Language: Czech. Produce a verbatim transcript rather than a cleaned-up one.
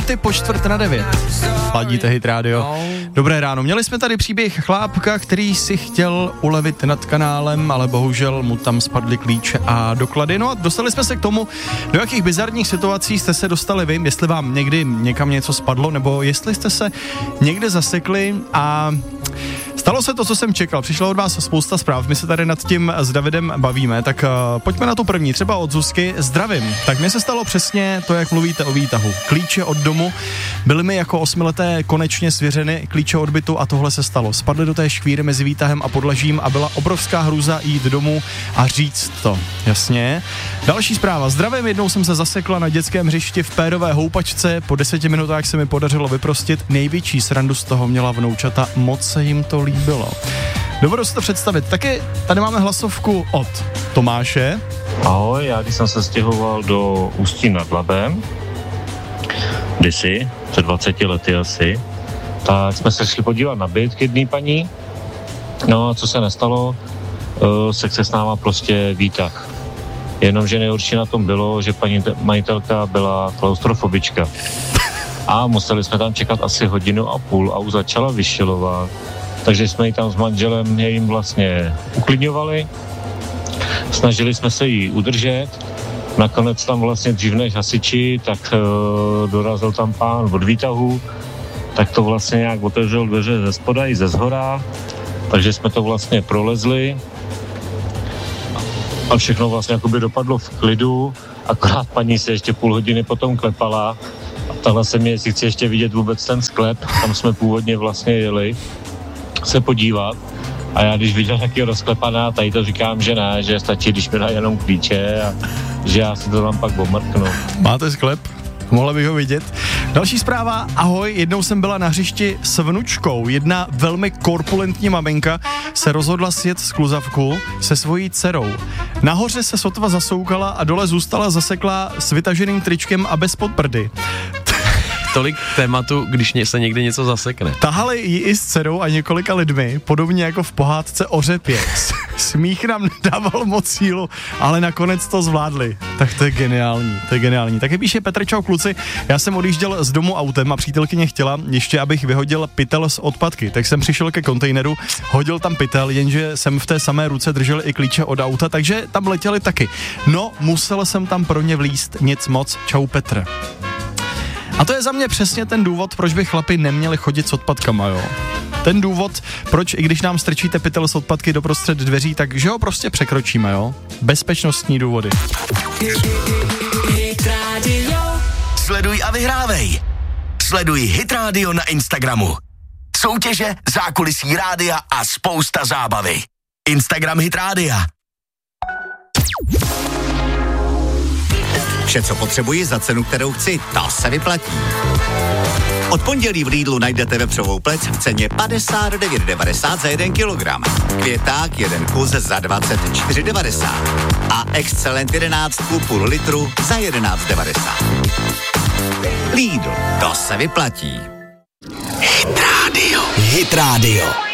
minuty po čtvrt na devět. Ladíte Hit Radio. Dobré ráno. Měli jsme tady příběh chlápka, který si chtěl ulevit nad kanálem, ale bohužel mu tam spadly klíče a doklady. No a dostali jsme se k tomu, do jakých bizarních situací jste se dostali vy, jestli vám někdy někam něco spadlo, nebo jestli jste se někde zasekli a stalo se to, co jsem čekal. Přišlo od vás spousta zpráv. My se tady nad tím s Davidem bavíme, tak uh, pojďme na tu první, třeba od Zuzky. Zdravím. Tak mně se stalo přesně to, jak mluvíte o výtahu. Klíče od domu byly mi jako osmileté konečně svěřeny, klíče od bytu a tohle se stalo. Spadly do té škvíry mezi výtahem a podlažím a byla obrovská hrůza jít domů a říct to. Jasně. Další zpráva. Zdravím, jednou jsem se zasekla na dětském hřišti v pérové houpačce. Po deseti minutách se mi podařilo vyprostit. Největší srandu z toho měla vnoučata. Moc se jim to líbilo. Dovedu si to představit. Taky tady máme hlasovku od Tomáše. Ahoj, já když jsem se stěhoval do Ústí nad Labem, kdysi, před dvaceti lety asi, tak jsme se šli podívat na byt k jedné paní. No a co se nestalo, uh, se chce s náma prostě výtah. Jenomže nejhorší na tom bylo, že paní te- majitelka byla klaustrofobička. A museli jsme tam čekat asi hodinu a půl a už začala vyšilovat. Takže jsme ji tam s manželem jim vlastně uklidňovali. Snažili jsme se jí udržet. Nakonec tam vlastně dřív než hasiči, tak uh, dorazil tam pán od výtahu. Tak to vlastně nějak otevřel dveře ze spoda i ze zhora. Takže jsme to vlastně prolezli. A všechno vlastně jakoby dopadlo v klidu. Akorát paní se ještě půl hodiny potom klepala. A tahle se mi, jestli chci ještě vidět vůbec ten sklep. Tam jsme původně vlastně jeli se podívat. A já když viděl taky rozklepaná, tady to říkám, že ne, že stačí, když mi dá jenom klíče a že já si to tam pak omrknu. Máte sklep? Mohla bych ho vidět. Další zpráva. Ahoj, jednou jsem byla na hřišti s vnučkou. Jedna velmi korpulentní maminka se rozhodla sjet skluzavku se svojí dcerou. Nahoře se sotva zasoukala a dole zůstala zaseklá s vytaženým tričkem a bez podprdy. Tolik tématu, když se někde něco zasekne. Tahali ji i s dcerou a několika lidmi, podobně jako v pohádce o řepě. Smích nám nedával moc sílu, ale nakonec to zvládli. Tak to je geniální, to je geniální. Taky píše Petr, čau kluci, já jsem odjížděl z domu autem a přítelkyně chtěla ještě, abych vyhodil pytel z odpadky, tak jsem přišel ke kontejneru, hodil tam pytel, jenže jsem v té samé ruce držel i klíče od auta, takže tam letěli taky. No, musel jsem tam pro ně vlízt, nic moc, čau Petr. A to je za mě přesně ten důvod, proč by chlapi neměli chodit s odpadkama, jo. Ten důvod, proč i když nám strčíte pytel s odpadky doprostřed dveří, takže ho prostě překročíme, jo. Bezpečnostní důvody. Sleduj a vyhrávej. Sleduj Hit Radio na Instagramu. Soutěže, zákulisí rádia a spousta zábavy. Instagram Hit Rádia. Vše, co potřebuji za cenu, kterou chci, to se vyplatí. Od pondělí v Lidlu najdete vepřovou plec v ceně padesát devět devadesát za jeden kilogram. Květák jeden kus za dvacet čtyři devadesát. A Excelent jedenáct půl litru za jedenáct devadesát. Lidl, to se vyplatí. Hit Radio. Hit Radio.